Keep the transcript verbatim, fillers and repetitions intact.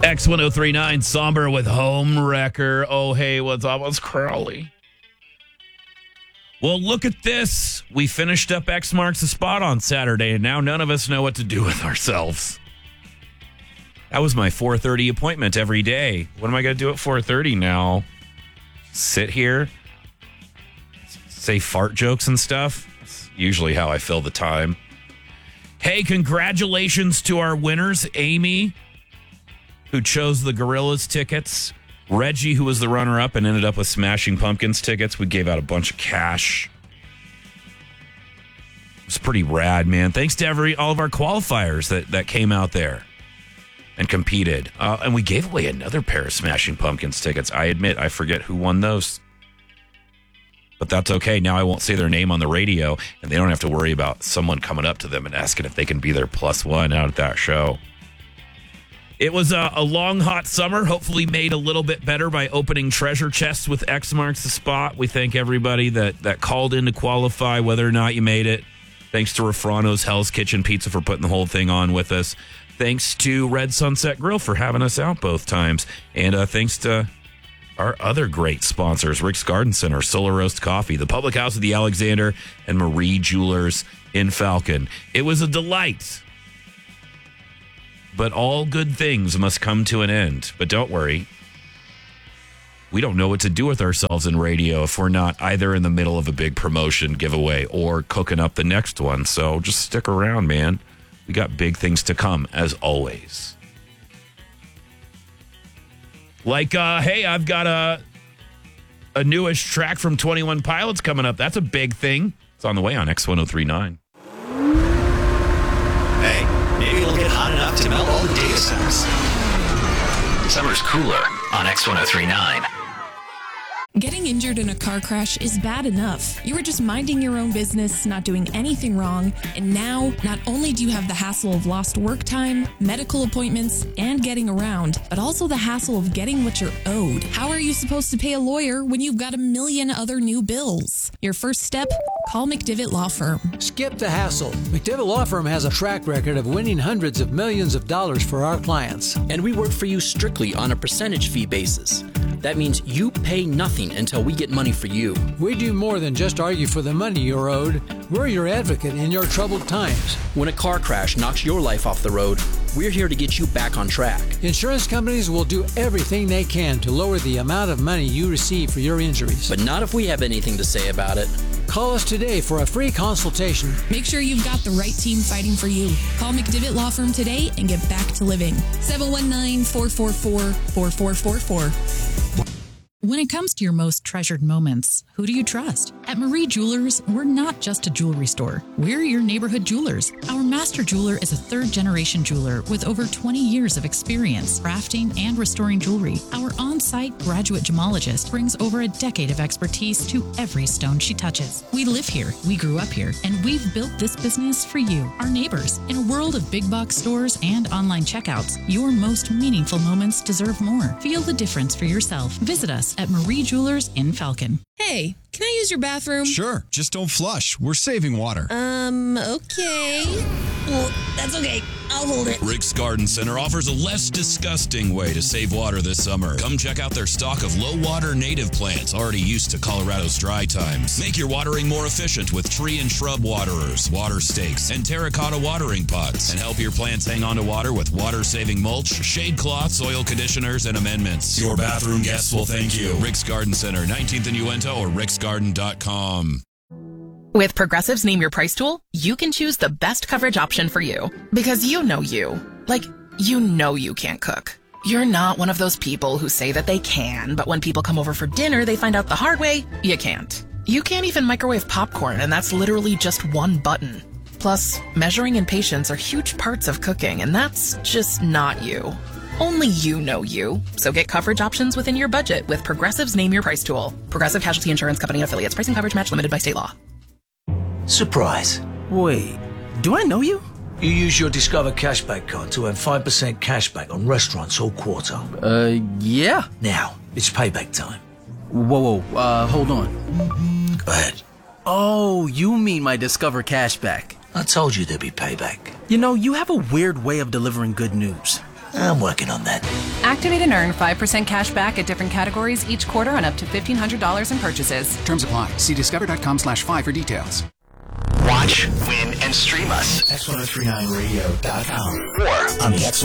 X ten thirty-nine, Somber with Home Wrecker. Oh, hey, what's up? It's Crowley. Well, look at this. We finished up X Marks the Spot on Saturday, and now none of us know what to do with ourselves. That was my four thirty appointment every day. What am I going to do at four thirty now? Sit here? Say fart jokes and stuff? That's usually how I fill the time. Hey, congratulations to our winners. Amy, who chose the Gorillas tickets. Reggie, who was the runner-up and ended up with Smashing Pumpkins tickets. We gave out a bunch of cash. It was pretty rad, man. Thanks to every all of our qualifiers that, that came out there and competed. Uh, and we gave away another pair of Smashing Pumpkins tickets. I admit, I forget who won those. But that's okay. Now I won't say their name on the radio, and they don't have to worry about someone coming up to them and asking if they can be their plus one out at that show. It was a, a long, hot summer, hopefully made a little bit better by opening treasure chests with X Marks the Spot. We thank everybody that, that called in to qualify, whether or not you made it. Thanks to Refrano's Hell's Kitchen Pizza for putting the whole thing on with us. Thanks to Red Sunset Grill for having us out both times. And uh, thanks to our other great sponsors, Rick's Garden Center, Solar Roast Coffee, the Public House of the Alexander, and Marie Jewelers in Falcon. It was a delight. But all good things must come to an end. But don't worry. We don't know what to do with ourselves in radio if we're not either in the middle of a big promotion giveaway or cooking up the next one. So just stick around, man. We got big things to come, as always. Like, uh, hey, I've got a, a newish track from twenty-one Pilots coming up. That's a big thing. It's on the way on X ten thirty-nine. Hey, maybe it'll get hot enough to melt all the data centers. Summer's cooler on X ten thirty-nine. Getting injured in a car crash is bad enough. You were just minding your own business, not doing anything wrong, and now not only do you have the hassle of lost work time, medical appointments, and getting around, but also the hassle of getting what you're owed. How are you supposed to pay a lawyer when you've got a million other new bills? Your first step? Call McDivitt Law Firm. Skip the hassle. McDivitt Law Firm has a track record of winning hundreds of millions of dollars for our clients. And we work for you strictly on a percentage fee basis. That means you pay nothing until we get money for you. We do more than just argue for the money you're owed. We're your advocate in your troubled times. When a car crash knocks your life off the road, we're here to get you back on track. Insurance companies will do everything they can to lower the amount of money you receive for your injuries. But not if we have anything to say about it. Call us today for a free consultation. Make sure you've got the right team fighting for you. Call McDivitt Law Firm today and get back to living. seven one nine, four four four, four four four four. When it comes to your most treasured moments, who do you trust? At Marie Jewelers, we're not just a jewelry store. We're your neighborhood jewelers. Our master jeweler is a third-generation jeweler with over twenty years of experience crafting and restoring jewelry. Our on-site graduate gemologist brings over a decade of expertise to every stone she touches. We live here, we grew up here, and we've built this business for you, our neighbors. In a world of big box stores and online checkouts, your most meaningful moments deserve more. Feel the difference for yourself. Visit us at Marie Jewelers in Falcon. Hey, can I use your bathroom? Sure, just don't flush. We're saving water. Um, okay. Well, that's okay. I'll hold it. Rick's Garden Center offers a less disgusting way to save water this summer. Come check out their stock of low-water native plants already used to Colorado's dry times. Make your watering more efficient with tree and shrub waterers, water stakes, and terracotta watering pots. And help your plants hang on to water with water-saving mulch, shade cloths, soil conditioners, and amendments. Your bathroom guests will thank you. Rick's Garden Center, nineteenth and Uinta, or ricks garden dot com. With Progressive's Name Your Price tool, you can choose the best coverage option for you. Because you know you. Like, you know you can't cook. You're not one of those people who say that they can, but when people come over for dinner, they find out the hard way, you can't. You can't even microwave popcorn, and that's literally just one button. Plus, measuring and patience are huge parts of cooking, and that's just not you. Only you know you. So get coverage options within your budget with Progressive's Name Your Price tool. Progressive Casualty Insurance Company and affiliates. Pricing coverage match limited by state law. Surprise. Wait, do I know you? You use your Discover Cashback card to earn five percent cashback on restaurants all quarter. Uh, yeah. Now, it's payback time. Whoa, whoa, uh, hold on. Go ahead. Oh, you mean my Discover Cashback. I told you there'd be payback. You know, you have a weird way of delivering good news. I'm working on that. Activate and earn five percent cash back at different categories each quarter on up to fifteen hundred dollars in purchases. Terms apply. See discover.com slash five for details. Watch, win, and stream us. X ten thirty-nine radio dot com or on the X